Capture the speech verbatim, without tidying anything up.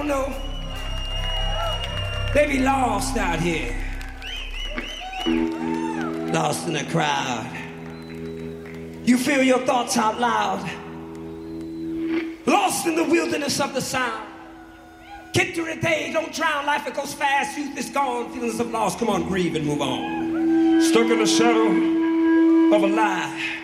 know they be lost out here. Lost in the crowd. You feel your thoughts out loud. Lost in the wilderness of the sound. Get through the day, don't drown, life it goes fast, youth is gone, feelings of loss, come on, grieve and move on. Stuck in the shadow of a lie.